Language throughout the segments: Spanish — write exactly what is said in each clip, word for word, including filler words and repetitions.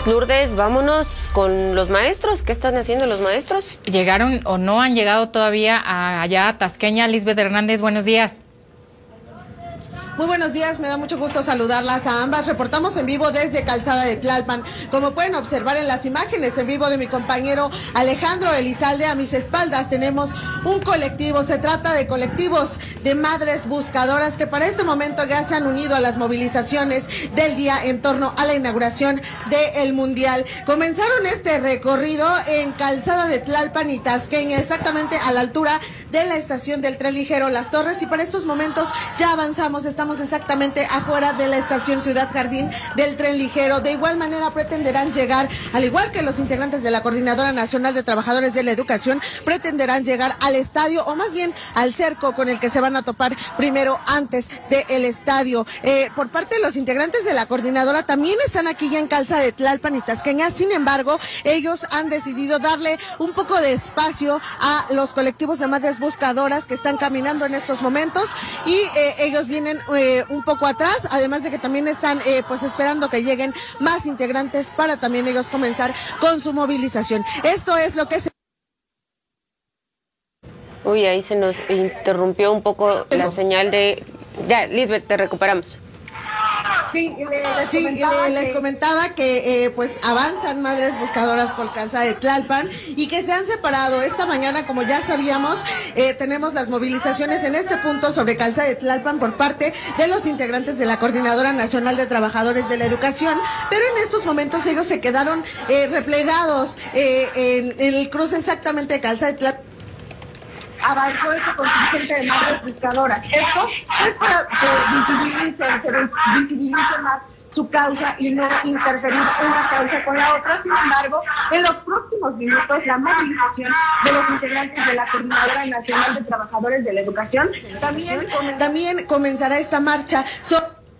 Lourdes, vámonos con los maestros. ¿Qué están haciendo los maestros? ¿Llegaron o no han llegado todavía a, allá a Tasqueña? Lisbeth Hernández, buenos días. Muy buenos días, me da mucho gusto saludarlas a ambas. Reportamos en vivo desde Calzada de Tlalpan. Como pueden observar en las imágenes en vivo de mi compañero Alejandro Elizalde, a mis espaldas tenemos un colectivo. Se trata de colectivos de madres buscadoras que para este momento ya se han unido a las movilizaciones del día en torno a la inauguración del Mundial. Comenzaron este recorrido en Calzada de Tlalpan y Tasqueña, exactamente a la altura de la estación del tren ligero Las Torres, y para estos momentos ya avanzamos. Estamos exactamente afuera de la estación Ciudad Jardín del tren ligero. De igual manera pretenderán llegar, al igual que los integrantes de la Coordinadora Nacional de Trabajadores de la Educación, pretenderán llegar al estadio, o más bien al cerco con el que se van a topar primero antes del estadio. Eh, por parte de los integrantes de la Coordinadora también están aquí ya en Calzada de Tlalpan y Tasqueña. Sin embargo, ellos han decidido darle un poco de espacio a los colectivos de madres buscadoras que están caminando en estos momentos, y eh, ellos vienen eh, un poco atrás, además de que también están eh, pues esperando que lleguen más integrantes para también ellos comenzar con su movilización. Esto es lo que se... Uy, ahí se nos interrumpió un poco la señal de... Ya, Lisbeth, te recuperamos. Sí, les, sí, comentaba, les que... comentaba que eh, pues avanzan madres buscadoras por Calzada de Tlalpan y que se han separado. Esta mañana, como ya sabíamos, eh, tenemos las movilizaciones en este punto sobre Calzada de Tlalpan por parte de los integrantes de la Coordinadora Nacional de Trabajadores de la Educación, pero en estos momentos ellos se quedaron eh, replegados eh, en, en el cruce exactamente de Calzada de Tlalpan. Avanzó este contingente de madres buscadoras. Esto es para que visibilice, se visibilice más su causa y no interferir una causa con la otra. Sin embargo, en los próximos minutos, la movilización de los integrantes de la Coordinadora Nacional de Trabajadores de la Educación también, también comenzará esta marcha. So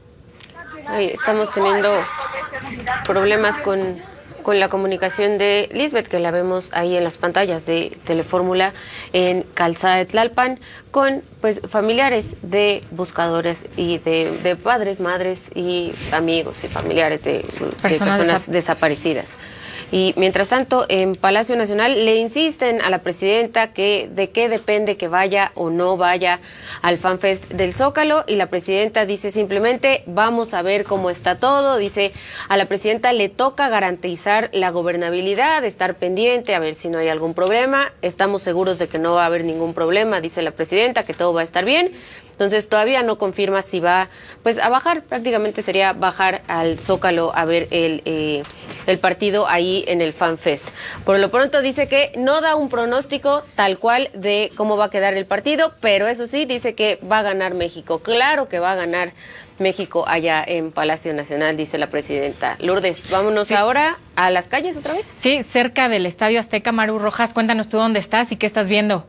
Ay, estamos teniendo problemas con... con la comunicación de Lisbeth, que la vemos ahí en las pantallas de Telefórmula en Calzada de Tlalpan, con pues familiares de buscadores y de, de padres, madres y amigos y familiares de, de personas, personas desaparecidas. Y mientras tanto, en Palacio Nacional le insisten a la presidenta que de qué depende que vaya o no vaya al FanFest del Zócalo, y la presidenta dice simplemente vamos a ver cómo está todo. Dice a la presidenta le toca garantizar la gobernabilidad, estar pendiente a ver si no hay algún problema. Estamos seguros de que no va a haber ningún problema, dice la presidenta, que todo va a estar bien. Entonces todavía no confirma si va pues a bajar, prácticamente sería bajar al Zócalo a ver el, eh, el partido ahí en el FanFest. Por lo pronto dice que no da un pronóstico tal cual de cómo va a quedar el partido, pero eso sí, dice que va a ganar México. Claro que va a ganar México allá en Palacio Nacional, dice la presidenta. Lourdes, vámonos sí. ahora a las calles otra vez. Sí, cerca del Estadio Azteca. Maru Rojas, cuéntanos tú dónde estás y qué estás viendo.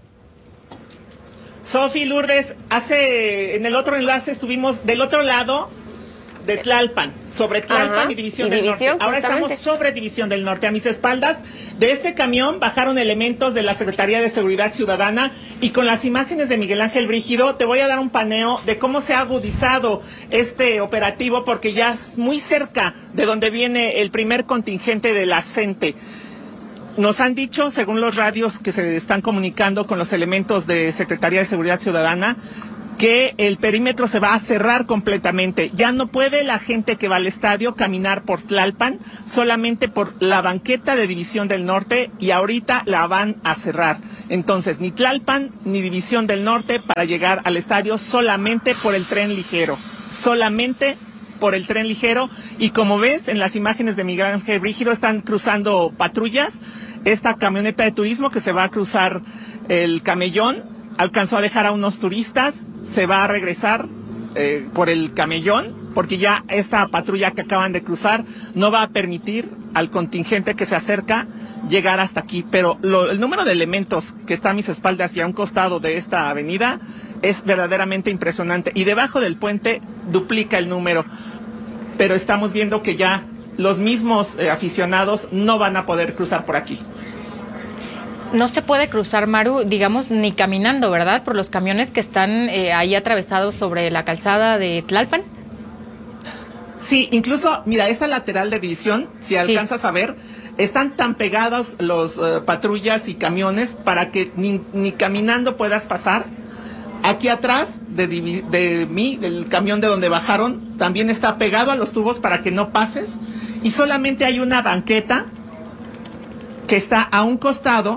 Sofi, Lourdes, hace en el otro enlace estuvimos del otro lado de Tlalpan, sobre Tlalpan Ajá, y División y del división, Norte. Ahora estamos sobre División del Norte. A mis espaldas de este camión bajaron elementos de la Secretaría de Seguridad Ciudadana, y con las imágenes de Miguel Ángel Brígido te voy a dar un paneo de cómo se ha agudizado este operativo, porque ya es muy cerca de donde viene el primer contingente de la CENTE. Nos han dicho, según los radios que se están comunicando con los elementos de Secretaría de Seguridad Ciudadana, que el perímetro se va a cerrar completamente. Ya no puede la gente que va al estadio caminar por Tlalpan, solamente por la banqueta de División del Norte, y ahorita la van a cerrar. Entonces, ni Tlalpan ni División del Norte para llegar al estadio, solamente por el tren ligero. Solamente por el tren ligero. Y como ves en las imágenes de Miguel Ángel Brígido, están cruzando patrullas. Esta camioneta de turismo que se va a cruzar el Camellón alcanzó a dejar a unos turistas, se va a regresar eh, por el Camellón, porque ya esta patrulla que acaban de cruzar no va a permitir al contingente que se acerca llegar hasta aquí. Pero lo, el número de elementos que está a mis espaldas y a un costado de esta avenida es verdaderamente impresionante, y debajo del puente duplica el número, pero estamos viendo que ya los mismos eh, aficionados no van a poder cruzar por aquí. No se puede cruzar, Maru, digamos, ni caminando, ¿verdad? Por los camiones que están eh, ahí atravesados sobre la calzada de Tlalpan. Sí, incluso, mira, esta lateral de división, si alcanzas sí. a ver, están tan pegados los uh, patrullas y camiones para que ni, ni caminando puedas pasar. Aquí atrás de, de mí, del camión de donde bajaron, también está pegado a los tubos para que no pases. Y solamente hay una banqueta que está a un costado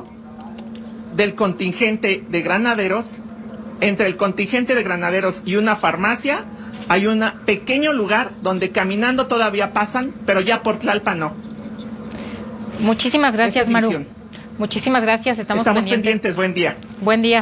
del contingente de granaderos. Entre el contingente de granaderos y una farmacia hay un pequeño lugar donde caminando todavía pasan, pero ya por Tlalpan no. Muchísimas gracias, Maru. Muchísimas gracias. Estamos, Estamos pendientes. pendientes. Buen día. Buen día.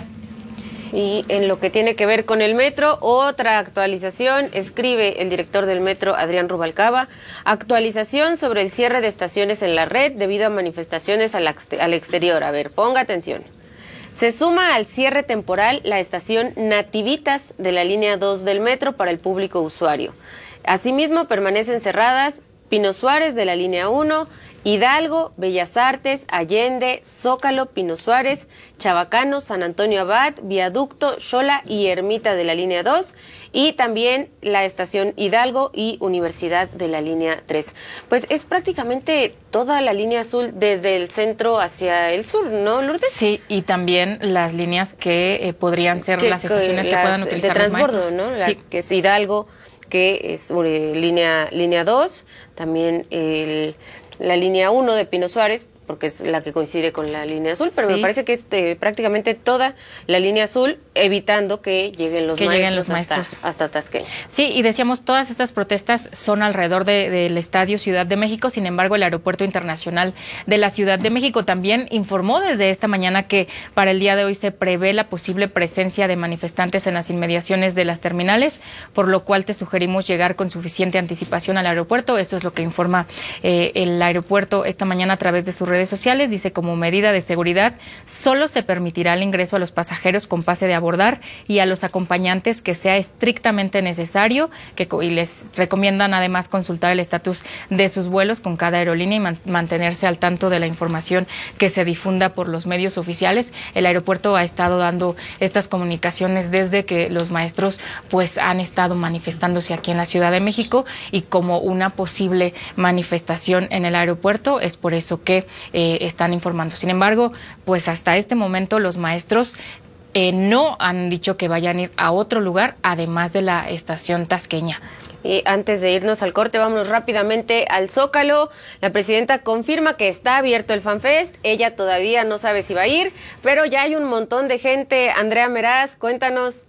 Y en lo que tiene que ver con el metro, otra actualización, escribe el director del metro, Adrián Rubalcaba, actualización sobre el cierre de estaciones en la red debido a manifestaciones al, al exterior. A ver, ponga atención. Se suma al cierre temporal la estación Nativitas de la línea dos del metro para el público usuario. Asimismo, permanecen cerradas Pino Suárez de la línea uno, Hidalgo, Bellas Artes, Allende, Zócalo, Pino Suárez, Chabacano, San Antonio Abad, Viaducto, Xola y Ermita de la línea dos, y también la estación Hidalgo y Universidad de la línea tres. Pues es prácticamente toda la línea azul desde el centro hacia el sur, ¿no, Lourdes? Sí, y también las líneas que eh, podrían ser que, las estaciones que, que puedan utilizar de transbordo, los maestros. ¿no? La, sí. Que es Hidalgo, que es eh, línea, línea dos, también el... la línea uno de Pino Suárez, porque es la que coincide con la línea azul, pero sí. me parece que es eh, prácticamente toda la línea azul, evitando que lleguen los, que maestros, lleguen los hasta, maestros hasta Tasqueña. Sí, y decíamos, todas estas protestas son alrededor de, del Estadio Ciudad de México. Sin embargo, el Aeropuerto Internacional de la Ciudad de México también informó desde esta mañana que para el día de hoy se prevé la posible presencia de manifestantes en las inmediaciones de las terminales, por lo cual te sugerimos llegar con suficiente anticipación al aeropuerto. Eso es lo que informa eh, el aeropuerto esta mañana a través de sus redes sociales. Dice, como medida de seguridad, solo se permitirá el ingreso a los pasajeros con pase de abordar y a los acompañantes que sea estrictamente necesario, que y les recomiendan además consultar el estatus de sus vuelos con cada aerolínea y man, mantenerse al tanto de la información que se difunda por los medios oficiales. El aeropuerto ha estado dando estas comunicaciones desde que los maestros pues han estado manifestándose aquí en la Ciudad de México, y como una posible manifestación en el aeropuerto es por eso que eh, están informando. Sin embargo, pues hasta este momento los maestros eh, no han dicho que vayan a ir a otro lugar además de la estación Tasqueña. Y antes de irnos al corte, vámonos rápidamente al Zócalo. La presidenta confirma que está abierto el FanFest. Ella todavía no sabe si va a ir, pero ya hay un montón de gente. Andrea Meraz, cuéntanos.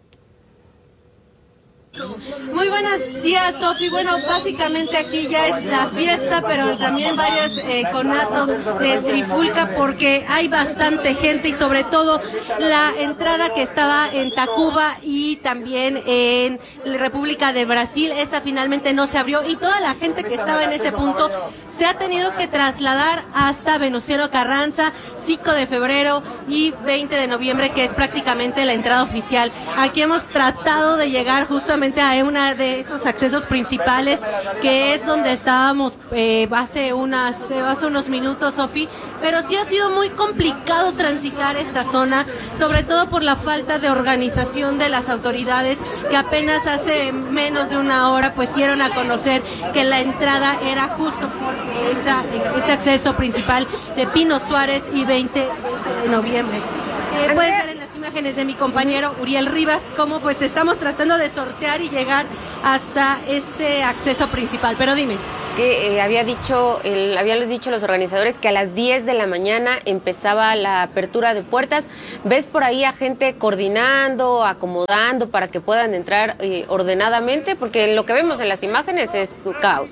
Muy buenos días, Sofi. Bueno, básicamente aquí ya es la fiesta, pero también varios eh, conatos de trifulca, porque hay bastante gente, y sobre todo la entrada que estaba en Tacuba y también en la República de Brasil, esa finalmente no se abrió, y toda la gente que estaba en ese punto se ha tenido que trasladar hasta Venustiano Carranza, cinco de febrero y veinte de noviembre, que es prácticamente la entrada oficial. Aquí hemos tratado de llegar justamente a uno de esos accesos principales, que es donde estábamos eh, hace, unas, hace unos minutos, Sofi, pero sí ha sido muy complicado transitar esta zona, sobre todo por la falta de organización de las autoridades, que apenas hace menos de una hora pues dieron a conocer que la entrada era justo por esta, este acceso principal de Pino Suárez y veinte de noviembre. Eh, puedes ver en las imágenes de mi compañero Uriel Rivas cómo pues estamos tratando de sortear y llegar hasta este acceso principal. Pero dime. Que eh, había dicho, el, habían dicho los organizadores que a las diez de la mañana empezaba la apertura de puertas. ¿Ves por ahí a gente coordinando, acomodando para que puedan entrar eh, ordenadamente? Porque lo que vemos en las imágenes es caos.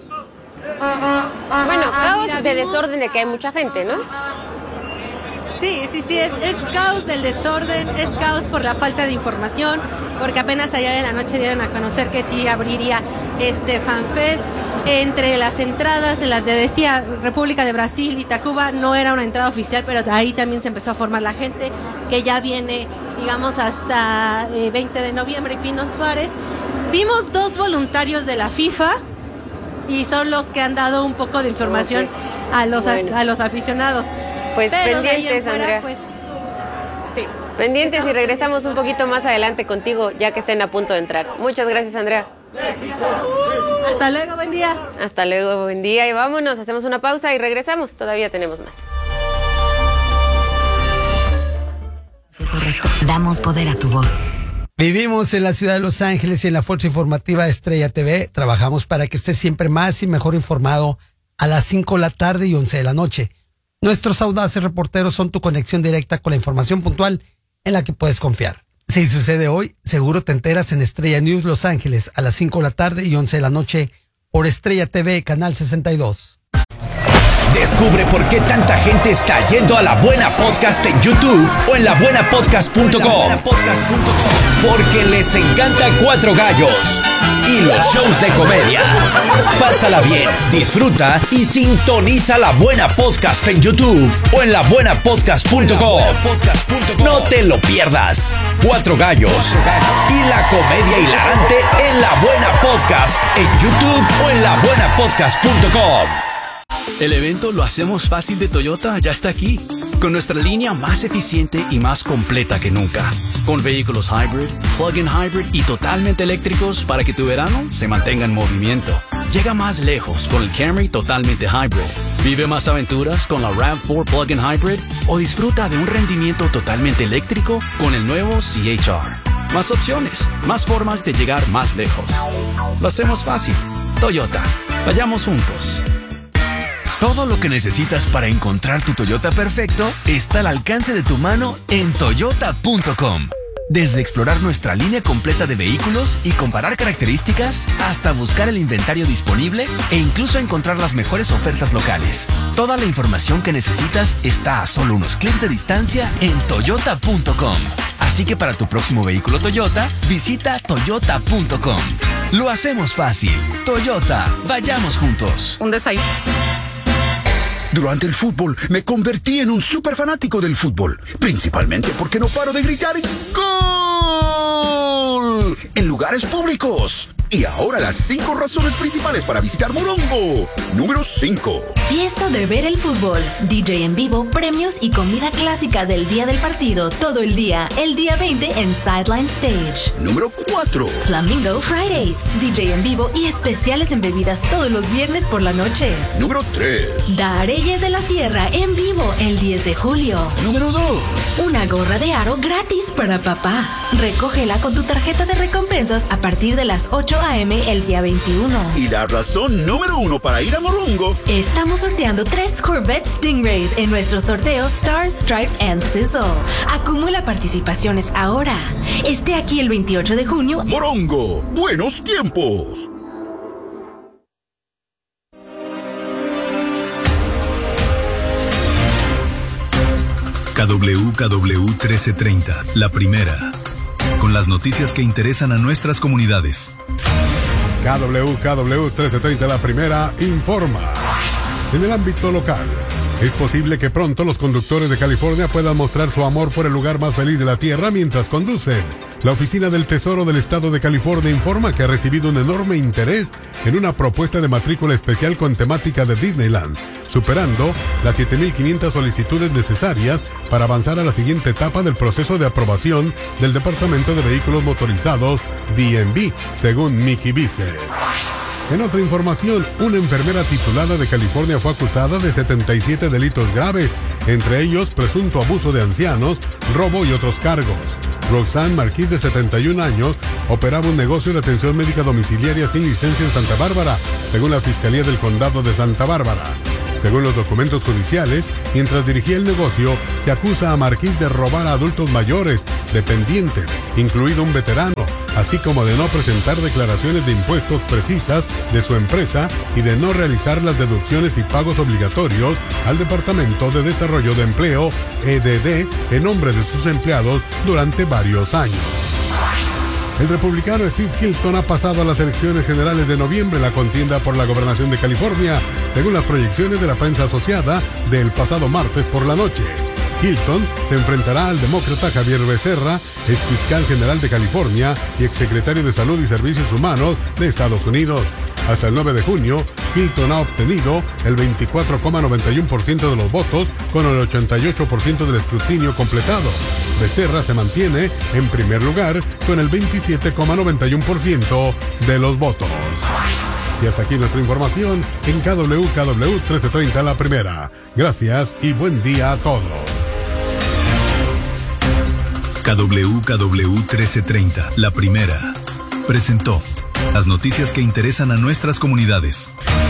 Bueno, caos Mira, de vimos... desorden de que hay mucha gente, ¿no? Sí, sí, sí, es, es caos del desorden, es caos por la falta de información, porque apenas ayer en la noche dieron a conocer que sí abriría este FanFest. Entre las entradas de las de decía República de Brasil y Tacuba no era una entrada oficial, pero ahí también se empezó a formar la gente que ya viene, digamos, hasta eh, veinte de noviembre y Pino Suárez. Vimos dos voluntarios de la FIFA y son los que han dado un poco de información okay. a los bueno. a, a los aficionados. Pues pero pendientes, fuera, Andrea. Pues, sí. Pendientes y regresamos un poquito más adelante contigo, ya que estén a punto de entrar. Muchas gracias, Andrea. Hasta luego, buen día. Hasta luego, buen día. Y vámonos, hacemos una pausa y regresamos. Todavía tenemos más. Correcto. Damos poder a tu voz. Vivimos en la ciudad de Los Ángeles y en la Fuerza Informativa de Estrella T V. Trabajamos para que estés siempre más y mejor informado a las cinco de la tarde y once de la noche. Nuestros audaces reporteros son tu conexión directa con la información puntual en la que puedes confiar. Si sucede hoy, seguro te enteras en Estrella News Los Ángeles a las cinco de la tarde y once de la noche por Estrella T V, Canal sesenta y dos. Descubre por qué tanta gente está yendo a La Buena Podcast en YouTube o en la buena podcast punto com. Porque les encanta Cuatro Gallos y los shows de comedia. Pásala bien, disfruta y sintoniza La Buena Podcast en YouTube o en la buena podcast punto com. No te lo pierdas. Cuatro Gallos y la comedia hilarante en La Buena Podcast en YouTube o en la buena podcast punto com. El evento Lo Hacemos Fácil de Toyota ya está aquí, con nuestra línea más eficiente y más completa que nunca, con vehículos hybrid, plug-in hybrid y totalmente eléctricos para que tu verano se mantenga en movimiento. Llega más lejos con el Camry totalmente hybrid. Vive más aventuras con la RAV cuatro plug-in hybrid o disfruta de un rendimiento totalmente eléctrico con el nuevo C H R. Más opciones, más formas de llegar más lejos. Lo hacemos fácil. Toyota. Vayamos juntos. Todo lo que necesitas para encontrar tu Toyota perfecto está al alcance de tu mano en toyota punto com. Desde explorar nuestra línea completa de vehículos y comparar características, hasta buscar el inventario disponible e incluso encontrar las mejores ofertas locales. Toda la información que necesitas está a solo unos clics de distancia en toyota punto com. Así que para tu próximo vehículo Toyota, visita toyota punto com. Lo hacemos fácil. Toyota, vayamos juntos. Un desayuno. Durante el fútbol me convertí en un súper fanático del fútbol, principalmente porque no paro de gritar ¡Gol! En lugares públicos. Y ahora las cinco razones principales para visitar Morongo. Número cinco. Fiesta de ver el fútbol, D J en vivo, premios y comida clásica del día del partido, todo el día, el día veinte en Sideline Stage. Número cuatro. Flamingo Fridays, D J en vivo y especiales en bebidas todos los viernes por la noche. Número tres. Dareyes de la Sierra en vivo el diez de julio. Número dos. Una gorra de aro gratis para papá. Recógela con tu tarjeta de recompensas a partir de las ocho a eme el día veintiuno. Y la razón número uno para ir a Morongo. Estamos sorteando tres Corvette Stingrays en nuestro sorteo Stars, Stripes and Sizzle. Acumula participaciones ahora. Esté aquí el veintiocho de junio. Morongo, buenos tiempos. K W K W trece treinta, la primera, con las noticias que interesan a nuestras comunidades. K W K W trece treinta, la primera, informa. En el ámbito local, es posible que pronto los conductores de California puedan mostrar su amor por el lugar más feliz de la tierra mientras conducen. La Oficina del Tesoro del Estado de California informa que ha recibido un enorme interés en una propuesta de matrícula especial con temática de Disneyland, superando las siete mil quinientas solicitudes necesarias para avanzar a la siguiente etapa del proceso de aprobación del Departamento de Vehículos Motorizados, D M V, según Mickey Vice. En otra información, una enfermera titulada de California fue acusada de setenta y siete delitos graves, entre ellos presunto abuso de ancianos, robo y otros cargos. Roxanne Marquis, de setenta y un años, operaba un negocio de atención médica domiciliaria sin licencia en Santa Bárbara, según la Fiscalía del Condado de Santa Bárbara. Según los documentos judiciales, mientras dirigía el negocio, se acusa a Marquis de robar a adultos mayores, dependientes, incluido un veterano, así como de no presentar declaraciones de impuestos precisas de su empresa y de no realizar las deducciones y pagos obligatorios al Departamento de Desarrollo de Empleo, E D D, en nombre de sus empleados durante varios años. El republicano Steve Hilton ha pasado a las elecciones generales de noviembre la contienda por la gobernación de California, según las proyecciones de la prensa asociada del pasado martes por la noche. Hilton se enfrentará al demócrata Javier Becerra, ex fiscal general de California y exsecretario de Salud y Servicios Humanos de Estados Unidos. Hasta el nueve de junio, Hilton ha obtenido el veinticuatro coma noventa y uno por ciento de los votos con el ochenta y ocho por ciento del escrutinio completado. Becerra se mantiene en primer lugar con el veintisiete coma noventa y uno por ciento de los votos. Y hasta aquí nuestra información en K W K W trece treinta La Primera. Gracias y buen día a todos. K W K W trece treinta La Primera presentó las noticias que interesan a nuestras comunidades.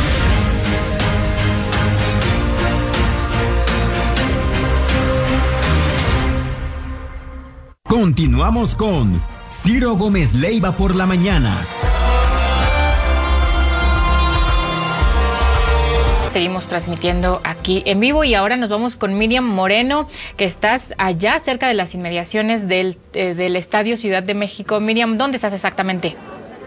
Continuamos con Ciro Gómez Leiva por la mañana. Seguimos transmitiendo aquí en vivo y ahora nos vamos con Miriam Moreno, que estás allá cerca de las inmediaciones del, eh, del Estadio Ciudad de México. Miriam, ¿dónde estás exactamente?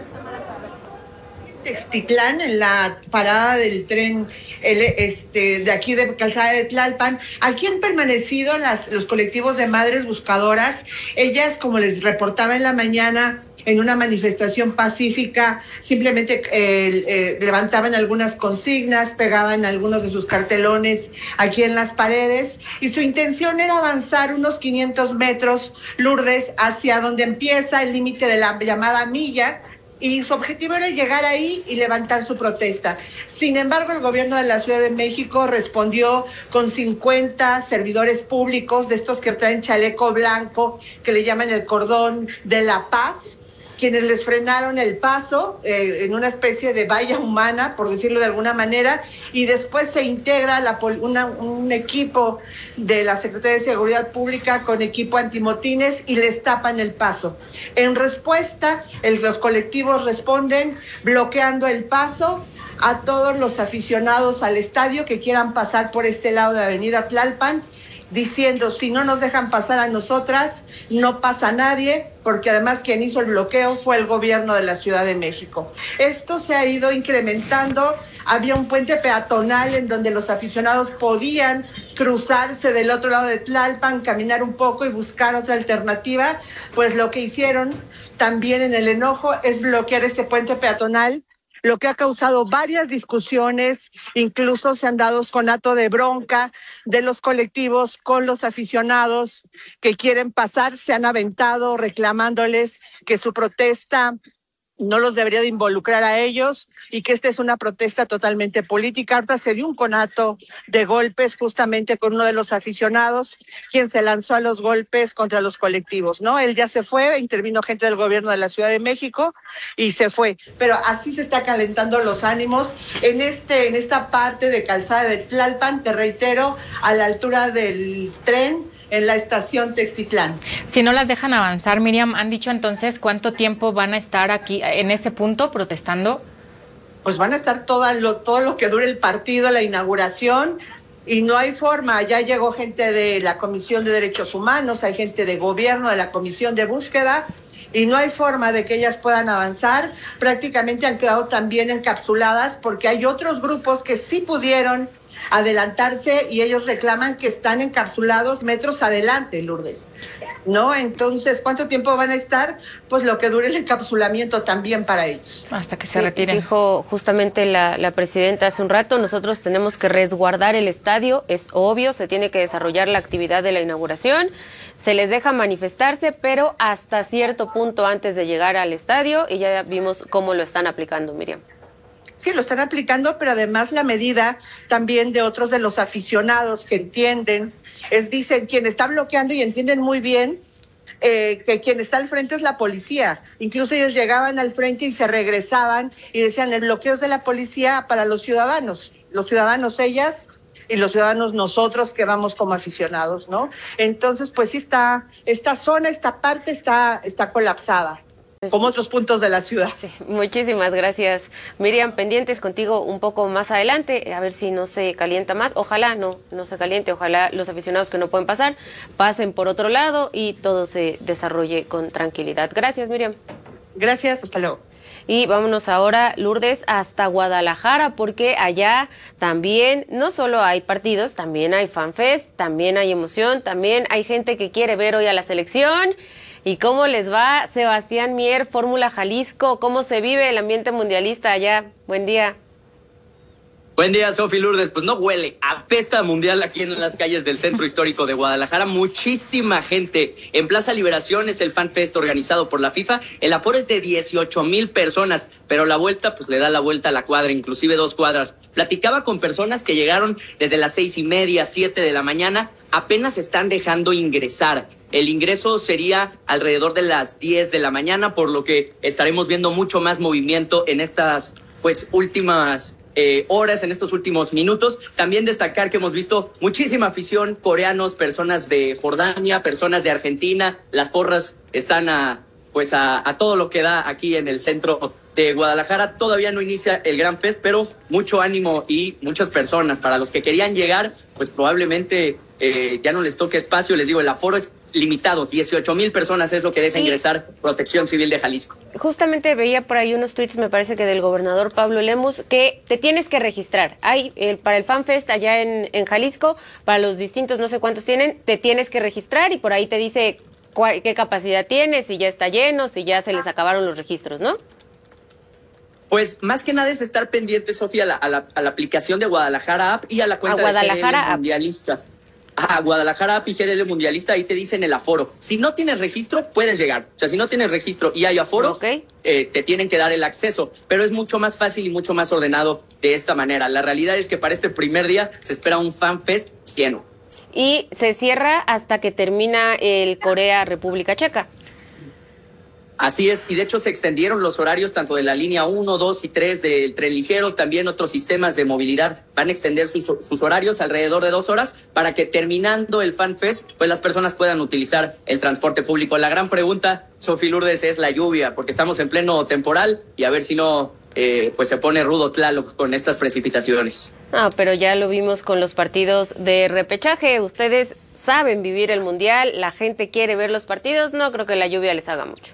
Textitlán, en la parada del tren el, este, de aquí de Calzada de Tlalpan. Aquí han permanecido las, los colectivos de madres buscadoras. Ellas, como les reportaba en la mañana, en una manifestación pacífica, simplemente eh, eh, levantaban algunas consignas, pegaban algunos de sus cartelones aquí en las paredes, y su intención era avanzar unos quinientos metros, Lourdes, hacia donde empieza el límite de la llamada milla, y su objetivo era llegar ahí y levantar su protesta. Sin embargo, el gobierno de la Ciudad de México respondió con cincuenta servidores públicos, de estos que traen chaleco blanco, que le llaman el cordón de la paz, quienes les frenaron el paso eh, en una especie de valla humana, por decirlo de alguna manera, y después se integra la, una, un equipo de la Secretaría de Seguridad Pública con equipo antimotines y les tapan el paso. En respuesta, el, los colectivos responden bloqueando el paso a todos los aficionados al estadio que quieran pasar por este lado de Avenida Tlalpan, diciendo, si no nos dejan pasar a nosotras, no pasa nadie, porque además quien hizo el bloqueo fue el gobierno de la Ciudad de México. Esto se ha ido incrementando. Había un puente peatonal en donde los aficionados podían cruzarse del otro lado de Tlalpan, caminar un poco y buscar otra alternativa. Pues lo que hicieron también en el enojo es bloquear este puente peatonal, lo que ha causado varias discusiones, incluso se han dado conato de bronca de los colectivos con los aficionados que quieren pasar, se han aventado reclamándoles que su protesta no los debería de involucrar a ellos y que esta es una protesta totalmente política. Ahorita se dio un conato de golpes justamente con uno de los aficionados, quien se lanzó a los golpes contra los colectivos, ¿no? Él ya se fue, intervino gente del gobierno de la Ciudad de México y se fue. Pero así se está calentando los ánimos en este, en esta parte de Calzada de Tlalpan, te reitero, a la altura del tren, en la estación Textitlán. Si no las dejan avanzar, Miriam, ¿han dicho entonces cuánto tiempo van a estar aquí en ese punto protestando? Pues van a estar todo lo, todo lo que dure el partido, la inauguración, y no hay forma. Ya llegó gente de la Comisión de Derechos Humanos, hay gente de gobierno, de la Comisión de Búsqueda, y no hay forma de que ellas puedan avanzar. Prácticamente han quedado también encapsuladas porque hay otros grupos que sí pudieron adelantarse y ellos reclaman que están encapsulados metros adelante, Lourdes, ¿no? Entonces, ¿cuánto tiempo van a estar? Pues lo que dure el encapsulamiento también para ellos. Hasta que se sí, retiren. Dijo justamente la, la presidenta hace un rato, nosotros tenemos que resguardar el estadio, es obvio, se tiene que desarrollar la actividad de la inauguración, se les deja manifestarse, pero hasta cierto punto antes de llegar al estadio, y ya vimos cómo lo están aplicando, Miriam. Sí, lo están aplicando, pero además la medida también de otros de los aficionados que entienden, es dicen, quien está bloqueando y entienden muy bien eh, que quien está al frente es la policía. Incluso ellos llegaban al frente y se regresaban y decían, el bloqueo es de la policía para los ciudadanos, los ciudadanos ellas y los ciudadanos nosotros que vamos como aficionados, ¿no? Entonces, pues sí está, esta zona, esta parte está, está colapsada, como otros puntos de la ciudad. Sí, muchísimas gracias, Miriam. Pendientes contigo un poco más adelante, a ver si no se calienta más. Ojalá no, no se caliente, ojalá los aficionados que no pueden pasar pasen por otro lado y todo se desarrolle con tranquilidad. Gracias, Miriam. Gracias, hasta luego. Y vámonos ahora, Lourdes, hasta Guadalajara, porque allá también no solo hay partidos, también hay fanfest, también hay emoción, también hay gente que quiere ver hoy a la selección. ¿Y cómo les va, Sebastián Mier, Fórmula Jalisco? ¿Cómo se vive el ambiente mundialista allá? Buen día. Buen día, Sofi Lourdes. Pues no huele, apesta mundial aquí en las calles del centro histórico de Guadalajara. Muchísima gente. En Plaza Liberación es el Fan Fest organizado por la FIFA. El aforo es de dieciocho mil personas, pero la vuelta pues le da la vuelta a la cuadra, inclusive dos cuadras. Platicaba con personas que llegaron desde las seis y media, siete de la mañana. Apenas están dejando ingresar. El ingreso sería alrededor de las diez de la mañana, por lo que estaremos viendo mucho más movimiento en estas pues últimas Eh, horas, en estos últimos minutos. También destacar que hemos visto muchísima afición, coreanos, personas de Jordania, personas de Argentina. Las porras están a, pues a, a todo lo que da aquí en el centro de Guadalajara. Todavía no inicia el Gran Fest, pero mucho ánimo y muchas personas. Para los que querían llegar, pues probablemente eh, ya no les toque espacio. Les digo, el aforo es limitado, dieciocho mil personas es lo que deja ingresar Protección Civil de Jalisco. Justamente veía por ahí unos tweets, me parece que del gobernador Pablo Lemus, que te tienes que registrar. Hay el, para el FanFest allá en, en Jalisco, para los distintos, no sé cuántos tienen, te tienes que registrar y por ahí te dice cuál, qué capacidad tienes, si ya está lleno, si ya se les acabaron los registros, ¿no? Pues más que nada es estar pendiente, Sofía, a la, a la, a la aplicación de Guadalajara App y a la cuenta a Guadalajara de G D L Mundialista. Ah, Guadalajara App y G D L Mundialista, ahí te dicen el aforo. Si no tienes registro, puedes llegar. O sea, si no tienes registro y hay aforo, okay. eh, te tienen que dar el acceso. Pero es mucho más fácil y mucho más ordenado de esta manera. La realidad es que para este primer día se espera un FanFest lleno. Y se cierra hasta que termina el Corea-República Checa. Así es, y de hecho se extendieron los horarios tanto de la línea uno, dos y tres del tren ligero, también otros sistemas de movilidad van a extender sus, sus horarios alrededor de dos horas para que terminando el FanFest, pues las personas puedan utilizar el transporte público. La gran pregunta, Sofi Lourdes, es la lluvia, porque estamos en pleno temporal y a ver si no, eh, pues se pone rudo Tlaloc con estas precipitaciones. Ah, pero ya lo vimos con los partidos de repechaje, ustedes saben vivir el Mundial, la gente quiere ver los partidos, no creo que la lluvia les haga mucho.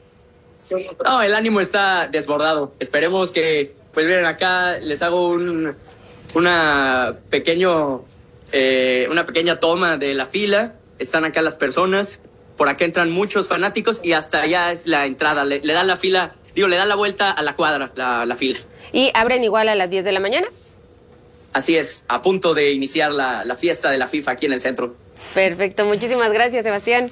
No, el ánimo está desbordado. Esperemos que, pues miren, acá les hago un una pequeño eh, una pequeña toma de la fila. Están acá las personas, por acá entran muchos fanáticos y hasta allá es la entrada. Le, le dan la fila, digo, le dan la vuelta a la cuadra, la, la fila. ¿Y abren igual a las diez de la mañana? Así es, a punto de iniciar la, la fiesta de la FIFA aquí en el centro. Perfecto, muchísimas gracias, Sebastián.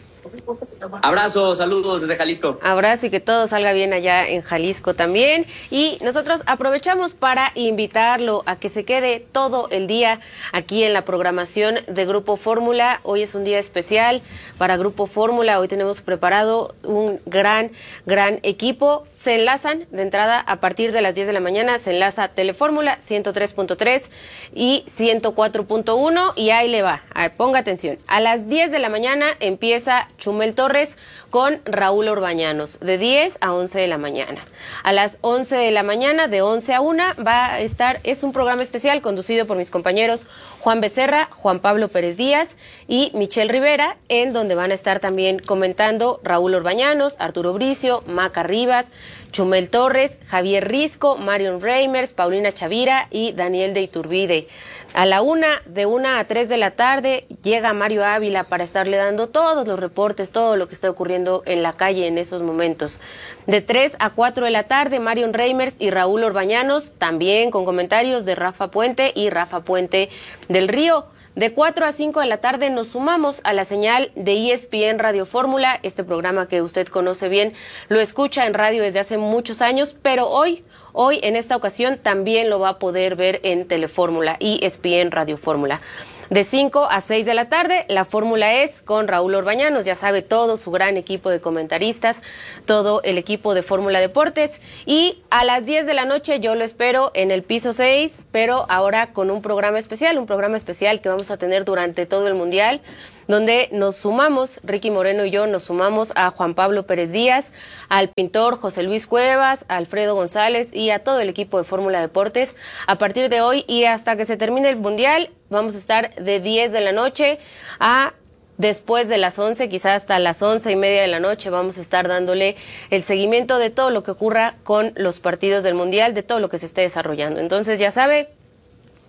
Abrazo, saludos desde Jalisco. Abrazo y que todo salga bien allá en Jalisco también. Y nosotros aprovechamos para invitarlo a que se quede todo el día aquí en la programación de Grupo Fórmula. Hoy es un día especial para Grupo Fórmula. Hoy tenemos preparado un gran, gran equipo. Se enlazan de entrada a partir de las diez de la mañana. Se enlaza Telefórmula ciento tres punto tres y ciento cuatro punto uno. Y ahí le va. A ver, ponga atención. A las diez de la mañana empieza Chumel Torres con Raúl Orbañanos, de diez a once de la mañana. A las once de la mañana, de once a una, va a estar, es un programa especial conducido por mis compañeros Juan Becerra, Juan Pablo Pérez Díaz y Michelle Rivera, en donde van a estar también comentando Raúl Orbañanos, Arturo Bricio, Maca Rivas, Chumel Torres, Javier Risco, Marion Reimers, Paulina Chavira y Daniel de Iturbide. A la una, de una a tres de la tarde, llega Mario Ávila para estarle dando todos los reportes, todo lo que está ocurriendo en la calle en esos momentos. De tres a cuatro de la tarde, Marion Reimers y Raúl Orbañanos, también con comentarios de Rafa Puente y Rafa Puente del Río. De cuatro a cinco de la tarde nos sumamos a la señal de E S P N Radio Fórmula, este programa que usted conoce bien, lo escucha en radio desde hace muchos años, pero hoy, hoy en esta ocasión también lo va a poder ver en Telefórmula, E S P N Radio Fórmula. De cinco a seis de la tarde, la Fórmula es con Raúl Orbañanos, ya sabe, todo su gran equipo de comentaristas, todo el equipo de Fórmula Deportes. Y a las diez de la noche yo lo espero en el piso seis, pero ahora con un programa especial, un programa especial que vamos a tener durante todo el Mundial, donde nos sumamos, Ricky Moreno y yo nos sumamos a Juan Pablo Pérez Díaz, al pintor José Luis Cuevas, a Alfredo González y a todo el equipo de Fórmula Deportes. A partir de hoy y hasta que se termine el Mundial, vamos a estar de diez de la noche a después de las once, quizás hasta las once y media de la noche, vamos a estar dándole el seguimiento de todo lo que ocurra con los partidos del Mundial, de todo lo que se esté desarrollando. Entonces, ya sabe,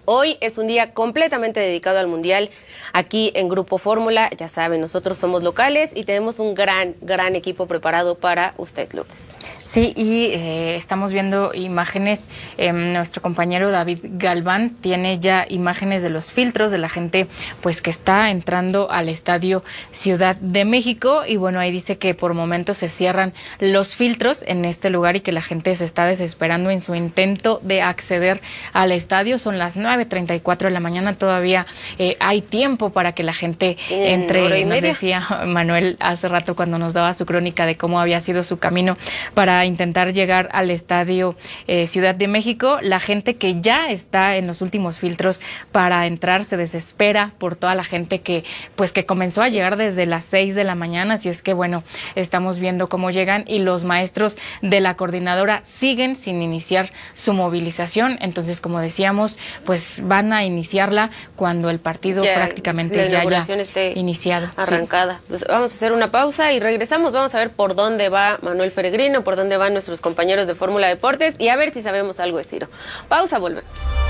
Hoy es un día completamente dedicado al Mundial aquí en Grupo Fórmula. Ya saben, nosotros somos locales y tenemos un gran, gran equipo preparado para usted, Lourdes. Sí, y eh, estamos viendo imágenes. Eh, nuestro compañero David Galván tiene ya imágenes de los filtros de la gente pues que está entrando al Estadio Ciudad de México. Y bueno, ahí dice que por momentos se cierran los filtros en este lugar y que la gente se está desesperando en su intento de acceder al estadio. Son las nueve treinta y cuatro de la mañana, todavía eh, hay tiempo para que la gente entre. Nos decía Manuel hace rato cuando nos daba su crónica de cómo había sido su camino para intentar llegar al Estadio eh, Ciudad de México. La gente que ya está en los últimos filtros para entrar se desespera por toda la gente que pues que comenzó a llegar desde las seis de la mañana, así es que bueno, estamos viendo cómo llegan y los maestros de la coordinadora siguen sin iniciar su movilización. Entonces, como decíamos, pues van a iniciarla cuando el partido ya, prácticamente ya haya esté iniciado. Arrancada. Sí. Pues vamos a hacer una pausa y regresamos. Vamos a ver por dónde va Manuel Peregrino, por dónde van nuestros compañeros de Fórmula Deportes y a ver si sabemos algo de Ciro. Pausa, volvemos.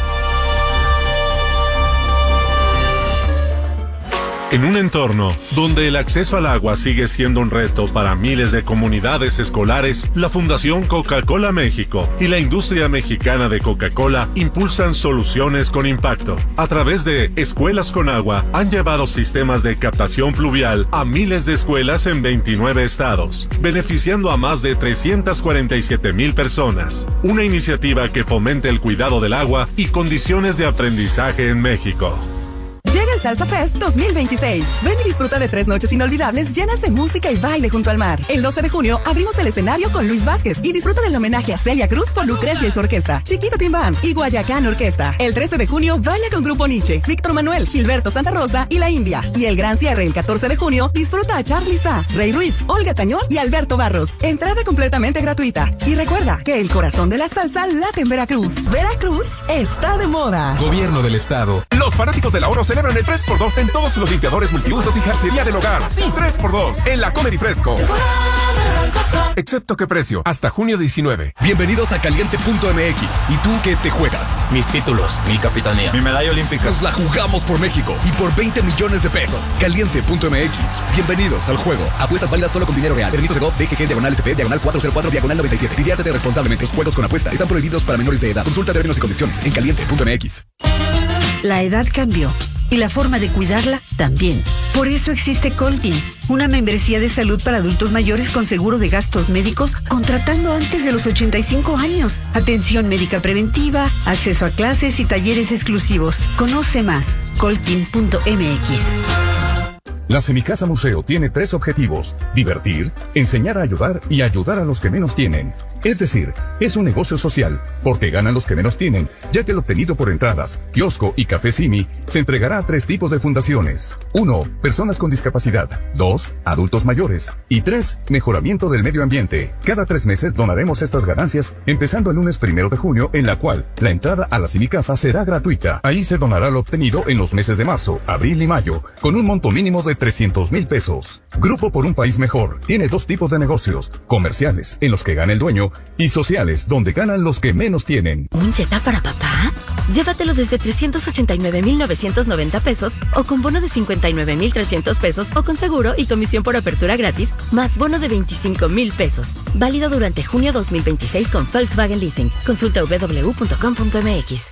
En un entorno donde el acceso al agua sigue siendo un reto para miles de comunidades escolares, la Fundación Coca-Cola México y la industria mexicana de Coca-Cola impulsan soluciones con impacto. A través de Escuelas con Agua, han llevado sistemas de captación pluvial a miles de escuelas en veintinueve estados, beneficiando a más de trescientas cuarenta y siete mil personas. Una iniciativa que fomente el cuidado del agua y condiciones de aprendizaje en México. Llega el Salsa Fest dos mil veintiséis. Ven y disfruta de tres noches inolvidables llenas de música y baile junto al mar. El doce de junio abrimos el escenario con Luis Vázquez y disfruta del homenaje a Celia Cruz por Lucrecia y su orquesta, Chiquita Timbán y Guayacán Orquesta. El trece de junio baila con Grupo Nietzsche, Víctor Manuel, Gilberto Santa Rosa y La India. Y el gran cierre el catorce de junio disfruta a Charly Sa, Rey Ruiz, Olga Tañón y Alberto Barros. Entrada completamente gratuita. Y recuerda que el corazón de la salsa late en Veracruz. Veracruz está de moda. Gobierno del Estado. Los fanáticos del ahorro celebran el tres por dos en todos los limpiadores multiusos y jarcería del hogar. Sí, tres por dos en la Comer y Fresco. Excepto qué precio, hasta junio diecinueve. Bienvenidos a Caliente punto M X. ¿Y tú qué te juegas? Mis títulos, mi capitanía, mi medalla olímpica. Nos la jugamos por México y por veinte millones de pesos. Caliente punto M X. Bienvenidos al juego. Apuestas válidas solo con dinero real. Permiso de G O V, D G G, diagonal S P, diagonal cuatro cero cuatro, diagonal noventa y siete. Diviértete responsablemente. Los juegos con apuesta están prohibidos para menores de edad. Consulta términos y condiciones en Caliente punto M X. La edad cambió y la forma de cuidarla también. Por eso existe Coltin, una membresía de salud para adultos mayores con seguro de gastos médicos contratando antes de los ochenta y cinco años. Atención médica preventiva, acceso a clases y talleres exclusivos. Conoce más, coltin punto M X. La Semicasa Museo tiene tres objetivos: divertir, enseñar a ayudar y ayudar a los que menos tienen. Es decir, es un negocio social, porque ganan los que menos tienen, ya que el obtenido por entradas, kiosco y café Simi se entregará a tres tipos de fundaciones. Uno, personas con discapacidad. Dos, adultos mayores. Y tres, mejoramiento del medio ambiente. Cada tres meses donaremos estas ganancias, empezando el lunes primero de junio, en la cual la entrada a la Semicasa será gratuita. Ahí se donará lo obtenido en los meses de marzo, abril y mayo, con un monto mínimo de trescientos mil pesos. Grupo por un País Mejor tiene dos tipos de negocios: comerciales, en los que gana el dueño, y sociales, donde ganan los que menos tienen. ¿Un Jetta para papá? Llévatelo desde trescientos ochenta y nueve mil novecientos noventa pesos o con bono de cincuenta y nueve mil trescientos pesos o con seguro y comisión por apertura gratis más bono de veinticinco mil pesos. Válido durante junio dos mil veintiséis con Volkswagen Leasing. Consulta w w w punto com punto m x.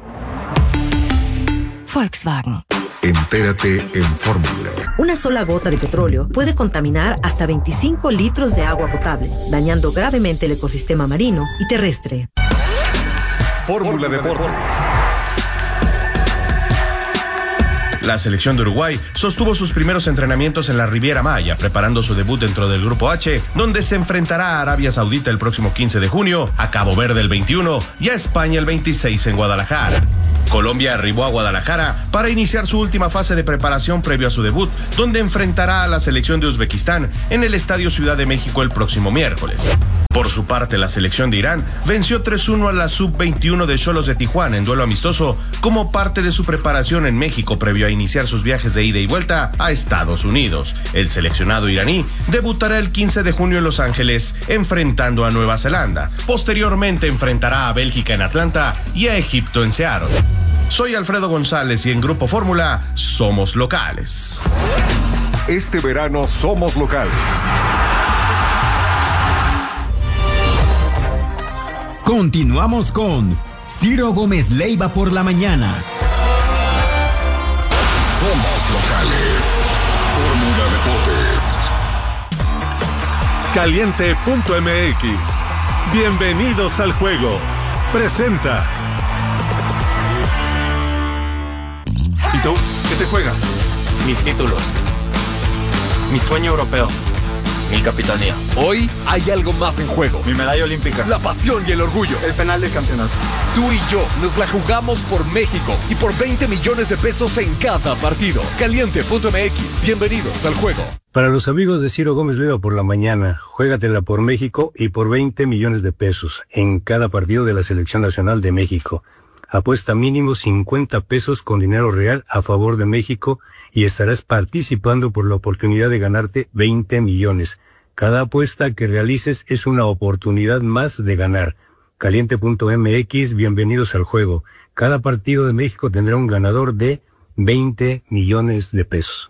Volkswagen. Entérate en Fórmula. Una sola gota de petróleo puede contaminar hasta veinticinco litros de agua potable, dañando gravemente el ecosistema marino y terrestre. Fórmula Deportes. La selección de Uruguay sostuvo sus primeros entrenamientos en la Riviera Maya, preparando su debut dentro del Grupo H, donde se enfrentará a Arabia Saudita el próximo quince de junio, a Cabo Verde el veintiuno y a España el veintiséis en Guadalajara. Colombia arribó a Guadalajara para iniciar su última fase de preparación previo a su debut, donde enfrentará a la selección de Uzbekistán en el Estadio Ciudad de México el próximo miércoles. Por su parte, la selección de Irán venció tres uno a la sub veintiuno de Xolos de Tijuana en duelo amistoso como parte de su preparación en México previo a iniciar sus viajes de ida y vuelta a Estados Unidos. El seleccionado iraní debutará el quince de junio en Los Ángeles enfrentando a Nueva Zelanda. Posteriormente enfrentará a Bélgica en Atlanta y a Egipto en Seattle. Soy Alfredo González y en Grupo Fórmula somos locales. Este verano somos locales. Continuamos con Ciro Gómez Leiva por la mañana. Somos locales. Fórmula Deportes. Caliente punto m x. Bienvenidos al juego. Presenta. ¿Y tú? ¿Qué te juegas? Mis títulos. Mi sueño europeo. Mi capitanía. Hoy hay algo más en juego. Mi medalla olímpica. La pasión y el orgullo. El penal del campeonato. Tú y yo nos la jugamos por México y por veinte millones de pesos en cada partido. Caliente punto m x. Bienvenidos al juego. Para los amigos de Ciro Gómez Leiva por la mañana, juégatela por México y por veinte millones de pesos en cada partido de la Selección Nacional de México. Apuesta mínimo cincuenta pesos con dinero real a favor de México y estarás participando por la oportunidad de ganarte veinte millones. Cada apuesta que realices es una oportunidad más de ganar. Caliente punto m x, bienvenidos al juego. Cada partido de México tendrá un ganador de veinte millones de pesos.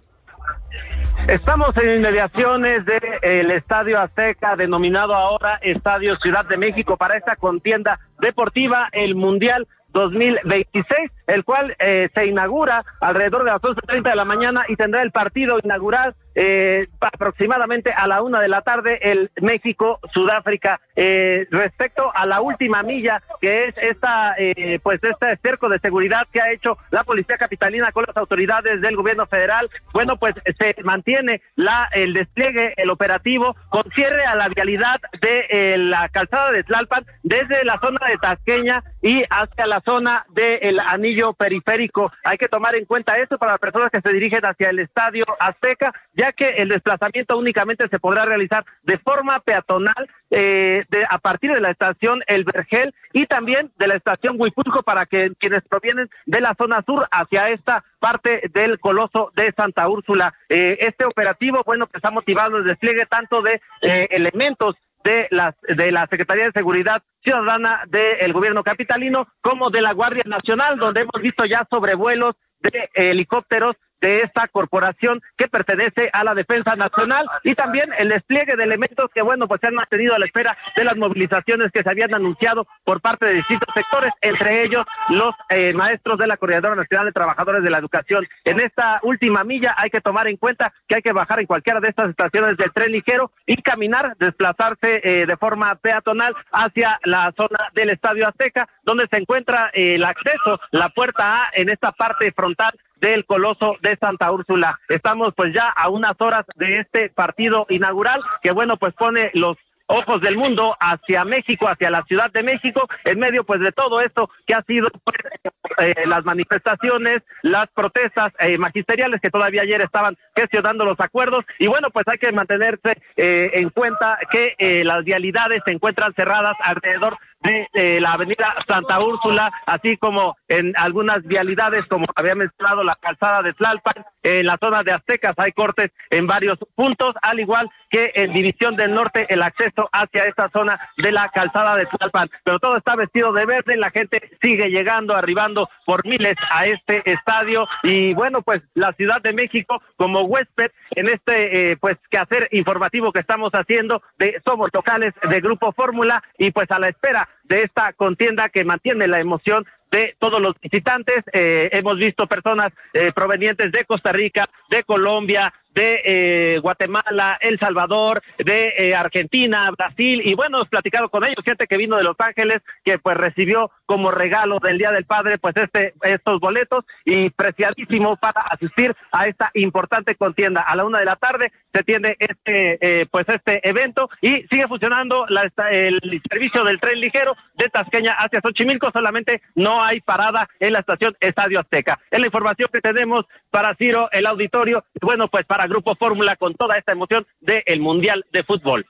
Estamos en inmediaciones del Estadio Azteca, denominado ahora Estadio Ciudad de México, para esta contienda deportiva, el Mundial dos mil veintiséis, el cual eh, se inaugura alrededor de las once treinta de la mañana y tendrá el partido inaugural eh, aproximadamente a la una de la tarde, el México-Sudáfrica. Eh, respecto a la última milla, que es esta, eh, pues este cerco de seguridad que ha hecho la Policía Capitalina con las autoridades del gobierno federal, bueno, pues se mantiene la el despliegue, el operativo, con cierre a la vialidad de eh, la calzada de Tlalpan, desde la zona de Tasqueña y hacia la zona del anillo periférico. Hay que tomar en cuenta esto para las personas que se dirigen hacia el Estadio Azteca, ya que el desplazamiento únicamente se podrá realizar de forma peatonal eh, de, a partir de la estación El Vergel y también de la estación Huipulco, para que quienes provienen de la zona sur hacia esta parte del Coloso de Santa Úrsula. Eh, este operativo, bueno, pues ha motivado el despliegue tanto de eh, elementos de la, de la Secretaría de Seguridad Ciudadana del gobierno capitalino, como de la Guardia Nacional, donde hemos visto ya sobrevuelos de eh, helicópteros de esta corporación que pertenece a la Defensa Nacional, y también el despliegue de elementos que, bueno, pues se han mantenido a la espera de las movilizaciones que se habían anunciado por parte de distintos sectores, entre ellos los eh, maestros de la Coordinadora Nacional de Trabajadores de la Educación. En esta última milla hay que tomar en cuenta que hay que bajar en cualquiera de estas estaciones del tren ligero y caminar, desplazarse eh, de forma peatonal hacia la zona del Estadio Azteca, donde se encuentra eh, el acceso, la puerta A, en esta parte frontal del Coloso de Santa Úrsula. Estamos pues ya a unas horas de este partido inaugural, que bueno, pues pone los ojos del mundo hacia México, hacia la Ciudad de México, en medio pues de todo esto que ha sido pues, eh, las manifestaciones, las protestas eh, magisteriales que todavía ayer estaban gestionando los acuerdos, y bueno, pues hay que mantenerse eh, en cuenta que eh, las vialidades se encuentran cerradas alrededor de eh, la avenida Santa Úrsula, así como en algunas vialidades, como había mencionado, la calzada de Tlalpan. En la zona de Aztecas hay cortes en varios puntos, al igual que en División del Norte el acceso hacia esta zona de la calzada de Tlalpan, pero todo está vestido de verde, la gente sigue llegando, arribando por miles a este estadio, y bueno, pues la Ciudad de México como huésped en este eh, pues quehacer informativo que estamos haciendo de Somos Locales de Grupo Fórmula, y pues a la espera de esta contienda que mantiene la emoción de todos los visitantes. Eh, hemos visto personas eh, provenientes de Costa Rica, de Colombia, de eh, Guatemala, El Salvador, de eh, Argentina, Brasil, y bueno, hemos platicado con ellos, gente que vino de Los Ángeles, que pues recibió como regalo del Día del Padre pues este estos boletos, y preciadísimo para asistir a esta importante contienda. A la una de la tarde se tiende este eh, pues este evento, y sigue funcionando la, el servicio del tren ligero de Tasqueña hacia Xochimilco, solamente no hay parada en la estación Estadio Azteca. Es la información que tenemos para Ciro, el auditorio, y bueno, pues para Grupo Fórmula, con toda esta emoción del Mundial de Fútbol.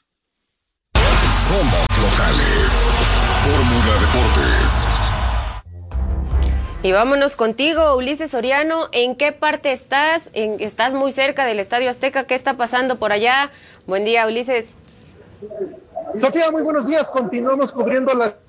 Somos locales. Fórmula Deportes. Y vámonos contigo, Ulises Soriano. ¿En qué parte estás? En, estás muy cerca del Estadio Azteca. ¿Qué está pasando por allá? Buen día, Ulises. Sofía, muy buenos días. Continuamos cubriendo la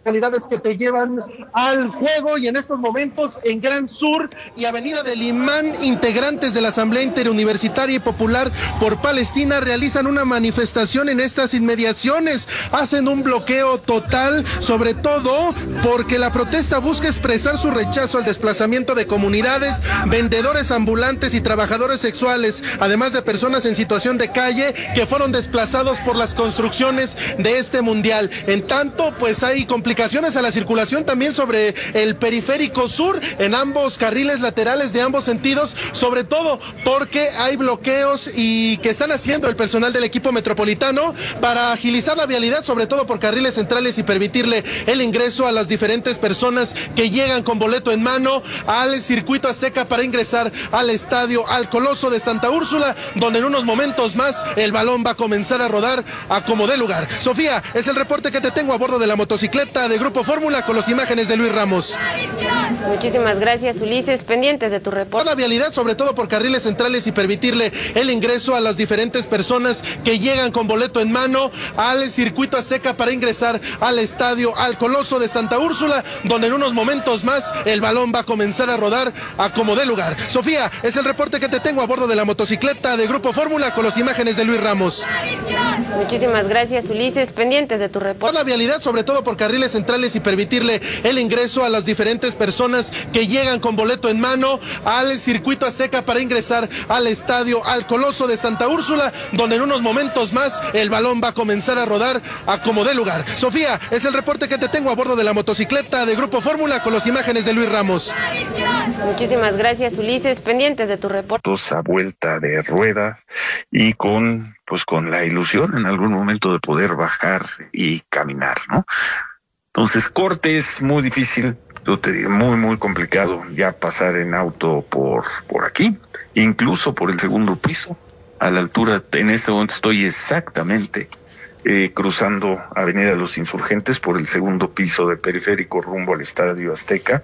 localidades que te llevan al juego. Y en estos momentos en Gran Sur y Avenida del Imán, integrantes de la Asamblea Interuniversitaria y Popular por Palestina realizan una manifestación en estas inmediaciones, hacen un bloqueo total, sobre todo porque la protesta busca expresar su rechazo al desplazamiento de comunidades, vendedores ambulantes y trabajadores sexuales, además de personas en situación de calle que fueron desplazados por las construcciones de este mundial. En tanto, pues hay complicaciones a la circulación también sobre el periférico sur, en ambos carriles laterales de ambos sentidos, sobre todo porque hay bloqueos y que están haciendo el personal del equipo metropolitano para agilizar la vialidad, sobre todo por carriles centrales, y permitirle el ingreso a las diferentes personas que llegan con boleto en mano al circuito azteca para ingresar al estadio, al Coloso de Santa Úrsula, donde en unos momentos más el balón va a comenzar a rodar a como dé lugar. Sofía, es el reporte que te tengo a bordo de la motocicleta de Grupo Fórmula con las imágenes de Luis Ramos. Muchísimas gracias, Ulises. Pendientes de tu reporte. La vialidad, sobre todo por carriles centrales, y permitirle el ingreso a las diferentes personas que llegan con boleto en mano al circuito azteca para ingresar al estadio, al Coloso de Santa Úrsula, donde en unos momentos más el balón va a comenzar a rodar a como dé lugar. Sofía, es el reporte que te tengo a bordo de la motocicleta de Grupo Fórmula con las imágenes de Luis Ramos. Muchísimas gracias, Ulises. Pendientes de tu reporte. La vialidad, sobre todo por carriles centrales, y permitirle el ingreso a las diferentes personas que llegan con boleto en mano al circuito azteca para ingresar al estadio, al Coloso de Santa Úrsula, donde en unos momentos más el balón va a comenzar a rodar a como dé lugar. Sofía, es el reporte que te tengo a bordo de la motocicleta de Grupo Fórmula con las imágenes de Luis Ramos. Muchísimas gracias, Ulises. Pendientes de tu reporte. A vuelta de rueda y con pues con la ilusión en algún momento de poder bajar y caminar, ¿no? Entonces, corte es muy difícil, yo te digo, muy, muy complicado ya pasar en auto por, por aquí, incluso por el segundo piso, a la altura, en este momento estoy exactamente eh, cruzando Avenida de los Insurgentes por el segundo piso de periférico rumbo al Estadio Azteca,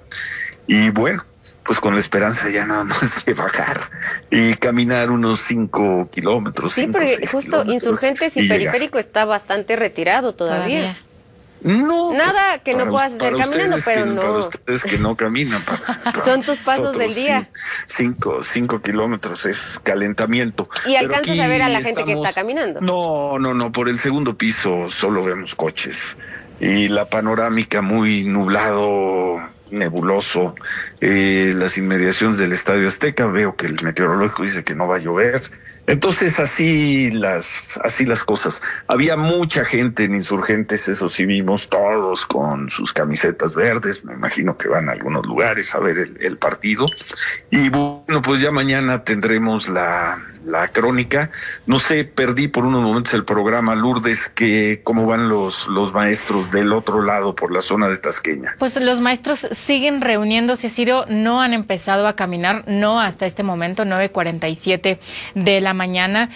y bueno, pues con la esperanza ya nada más de bajar y caminar unos cinco kilómetros. Sí, cinco, porque justo Insurgentes y, y Periférico llegar. Está bastante retirado todavía. todavía. No. Nada que no puedas hacer caminando, pero que, no. Para ustedes que no caminan. Para, para Son tus pasos del día. Cinco, cinco kilómetros es calentamiento. ¿Y alcanzas a ver a la gente estamos, que está caminando? No, no, no. Por el segundo piso solo vemos coches. Y la panorámica muy nublado, nebuloso, eh, las inmediaciones del Estadio Azteca, veo que el meteorológico dice que no va a llover, entonces así las así las cosas. Había mucha gente en Insurgentes, eso sí vimos, todos con sus camisetas verdes, me imagino que van a algunos lugares a ver el, el partido, y bueno, pues ya mañana tendremos la, la crónica. No sé, perdí por unos momentos el programa, Lourdes, que cómo van los, los maestros del otro lado por la zona de Tasqueña. Pues los maestros siguen reuniéndose, Ciro, no han empezado a caminar, no hasta este momento, nueve cuarenta y siete de la mañana.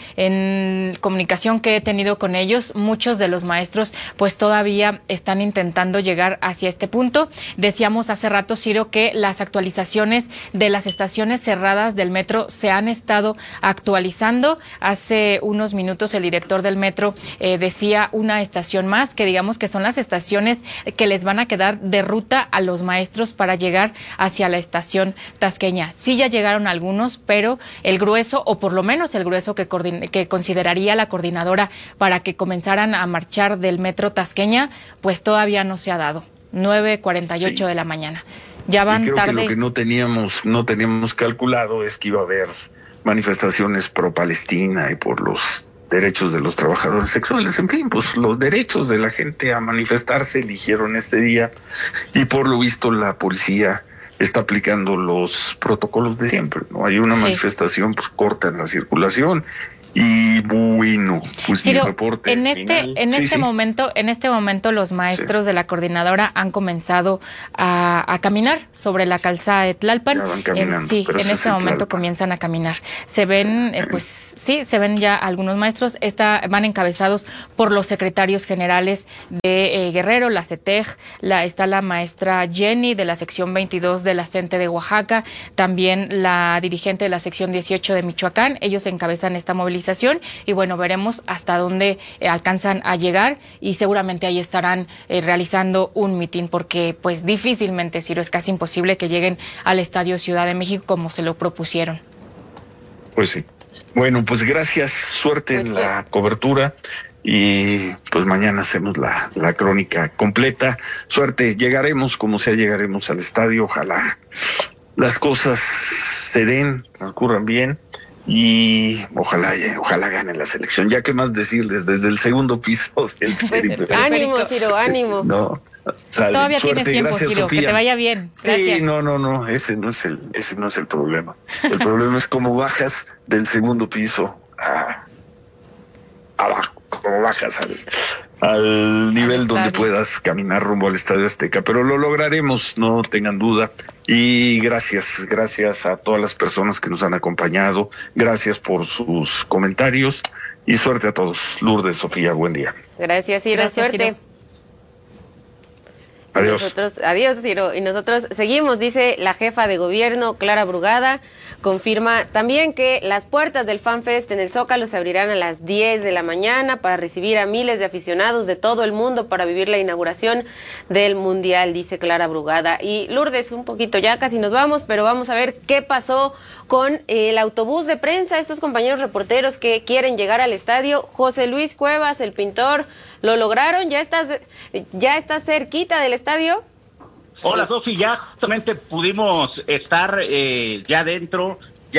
En comunicación que he tenido con ellos, muchos de los maestros pues todavía están intentando llegar hacia este punto. Decíamos hace rato, Ciro, que las actualizaciones de las estaciones cerradas del metro se han estado actualizando. Hace unos minutos el director del metro eh, decía una estación más, que digamos que son las estaciones que les van a quedar de ruta a los maestros para llegar hacia la estación tasqueña. Sí ya llegaron algunos, pero el grueso, o por lo menos el grueso que, que consideraría la coordinadora para que comenzaran a marchar del metro tasqueña, pues todavía no se ha dado. nueve cuarenta y ocho sí. de la mañana. Ya van y creo tarde. Que lo que no teníamos, no teníamos calculado es que iba a haber manifestaciones pro Palestina y por los derechos de los trabajadores sexuales, en fin, pues los derechos de la gente a manifestarse eligieron este día, y por lo visto la policía está aplicando los protocolos de siempre, ¿no? Hay una sí. manifestación, pues cortan la circulación. Y bueno, pues Ciro, mi reporte en este final. en sí, este sí. momento en este momento los maestros sí. de la coordinadora han comenzado a, a caminar sobre la calzada de Tlalpan. Ya van caminando, en, sí, en este en momento Tlalpan. Comienzan a caminar. Se ven, sí. eh, pues sí, se ven ya algunos maestros. Esta, van encabezados por los secretarios generales de eh, Guerrero, la CETEG, la está la maestra Jenny de la sección veintidós de la CENTE de Oaxaca, también la dirigente de la sección dieciocho de Michoacán. Ellos encabezan esta movilización movilización y bueno, veremos hasta dónde eh, alcanzan a llegar y seguramente ahí estarán eh, realizando un mitin porque pues difícilmente, Ciro, es casi imposible que lleguen al Estadio Ciudad de México como se lo propusieron. Pues sí. Bueno, pues gracias, suerte pues en sí. la cobertura y pues mañana hacemos la, la crónica completa. Suerte, llegaremos como sea, llegaremos al estadio, ojalá las cosas se den, transcurran bien y ojalá ojalá gane la selección. Ya que más decirles desde el segundo piso del pues, ánimo, Ciro, ánimo. No. Sale. Todavía Suerte, tienes tiempo, gracias, Ciro, Sofía. que te vaya bien. Gracias. Sí, no, no, no, ese no es el, ese no es el problema. El problema es cómo bajas del segundo piso a abajo, cómo bajas al, al nivel al donde puedas caminar rumbo al Estadio Azteca. Pero lo lograremos, no tengan duda. Y gracias, gracias a todas las personas que nos han acompañado. Gracias por sus comentarios y suerte a todos. Lourdes, Sofía, buen día. Gracias, Ciro, gracias, suerte. Ciro. Adiós. Nosotros, adiós, Ciro. Y nosotros seguimos, dice la jefa de gobierno, Clara Brugada, confirma también que las puertas del FanFest en el Zócalo se abrirán a las diez de la mañana para recibir a miles de aficionados de todo el mundo para vivir la inauguración del Mundial, dice Clara Brugada. Y Lourdes, un poquito ya casi nos vamos, pero vamos a ver qué pasó con el autobús de prensa, estos compañeros reporteros que quieren llegar al estadio. José Luis Cuevas, el pintor, ¿lo lograron? ¿Ya estás, ya estás cerquita del estadio? Hola, Sofi, ya justamente pudimos estar eh, ya dentro,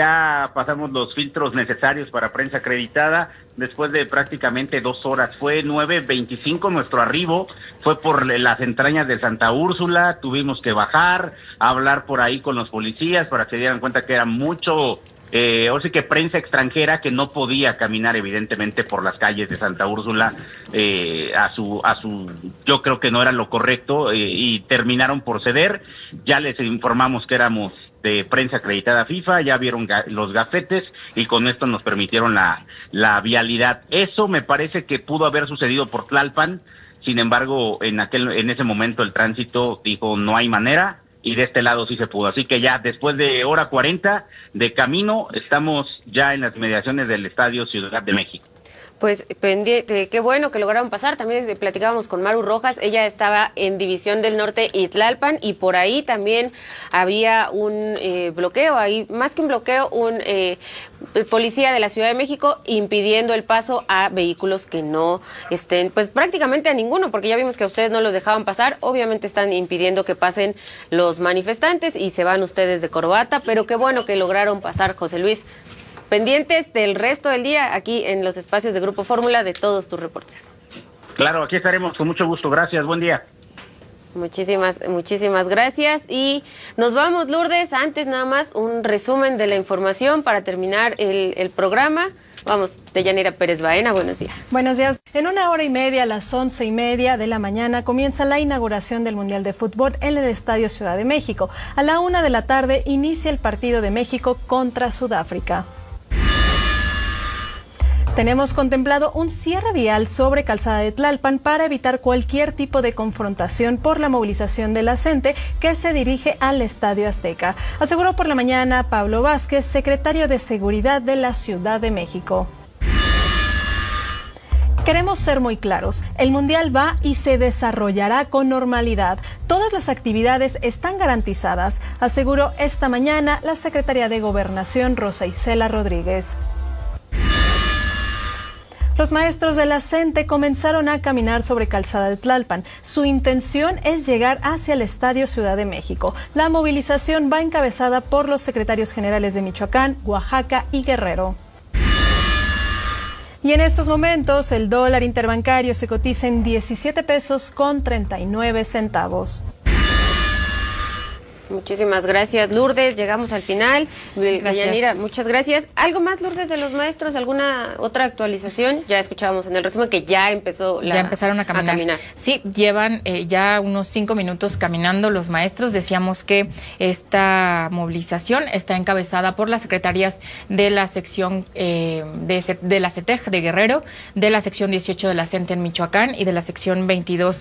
ya pasamos los filtros necesarios para prensa acreditada después de prácticamente dos horas. Fue nueve veinticinco nuestro arribo, fue por las entrañas de Santa Úrsula, tuvimos que bajar, hablar por ahí con los policías para que se dieran cuenta que era mucho... Eh, o sea que prensa extranjera que no podía caminar evidentemente por las calles de Santa Úrsula eh, a su a su yo creo que no era lo correcto eh, y terminaron por ceder. Ya les informamos que éramos de prensa acreditada FIFA, ya vieron ga los gafetes y con esto nos permitieron la la vialidad. Eso me parece que pudo haber sucedido por Tlalpan. Sin embargo, en aquel en ese momento el tránsito dijo no hay manera. Y de este lado sí se pudo. Así que ya después de hora cuarenta de camino, estamos ya en las inmediaciones del Estadio Ciudad de México. Pues pendiente, qué bueno que lograron pasar. También platicábamos con Maru Rojas, ella estaba en División del Norte y Tlalpan y por ahí también había un eh, bloqueo, ahí más que un bloqueo, un eh, policía de la Ciudad de México impidiendo el paso a vehículos que no estén, pues prácticamente a ninguno, porque ya vimos que a ustedes no los dejaban pasar, obviamente están impidiendo que pasen los manifestantes y se van ustedes de corbata, pero qué bueno que lograron pasar, José Luis. Pendientes del resto del día aquí en los espacios de Grupo Fórmula de todos tus reportes. Claro, aquí estaremos con mucho gusto. Gracias, buen día. Muchísimas, muchísimas gracias. Y nos vamos, Lourdes. Antes nada más un resumen de la información para terminar el, el programa. Vamos, Deyanira Pérez Baena, buenos días. Buenos días. En una hora y media, a las once y media de la mañana, comienza la inauguración del Mundial de Fútbol en el Estadio Ciudad de México. A la una de la tarde inicia el partido de México contra Sudáfrica. Tenemos contemplado un cierre vial sobre Calzada de Tlalpan para evitar cualquier tipo de confrontación por la movilización de la gente que se dirige al Estadio Azteca. Aseguró por la mañana Pablo Vázquez, secretario de Seguridad de la Ciudad de México. Queremos ser muy claros, el Mundial va y se desarrollará con normalidad. Todas las actividades están garantizadas, aseguró esta mañana la secretaria de Gobernación, Rosa Isela Rodríguez. Los maestros de la CENTE comenzaron a caminar sobre Calzada de Tlalpan. Su intención es llegar hacia el Estadio Ciudad de México. La movilización va encabezada por los secretarios generales de Michoacán, Oaxaca y Guerrero. Y en estos momentos el dólar interbancario se cotiza en diecisiete pesos con treinta y nueve centavos. Muchísimas gracias, Lourdes. Llegamos al final. Deyanira, muchas gracias. ¿Algo más, Lourdes, de los maestros? ¿Alguna otra actualización? Ya escuchábamos en el resumen que ya empezó la, ya empezaron a caminar. a caminar. Sí, llevan eh, ya unos cinco minutos caminando los maestros. Decíamos que esta movilización está encabezada por las secretarías de la sección eh, de, de la CETEG de Guerrero, de la sección dieciocho de la CENTE en Michoacán y de la sección veintidós